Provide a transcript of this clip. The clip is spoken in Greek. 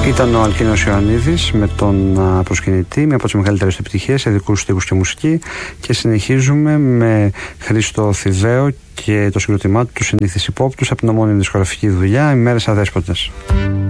Ήταν ο Αλκίνος Ιωαννίδης με τον προσκυνητή, μια από τις μεγαλύτερες επιτυχίες σε ειδικούς στίχους και μουσική, και συνεχίζουμε με Χρήστο Θηδαίο και το συγκρότημά του, τους συνήθεις υπόπτους, από την ομώνυμη δισκογραφική δουλειά «Οι μέρες αδέσποτες».